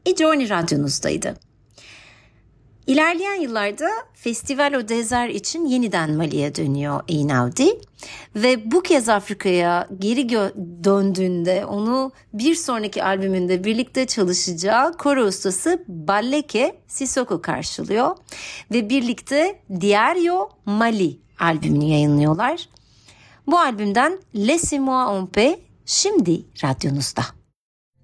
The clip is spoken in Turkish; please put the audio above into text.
I Giorni radyonuzdaydı. İlerleyen yıllarda Festival au Desert için yeniden Mali'ye dönüyor Einaudi ve bu kez Afrika'ya geri döndüğünde onu bir sonraki albümünde birlikte çalışacağı koro ustası Baleke Sissoko karşılıyor ve birlikte Diario Mali albümünü yayınlıyorlar. Bu albümden Laissez-moi en paix şimdi radyonuzda.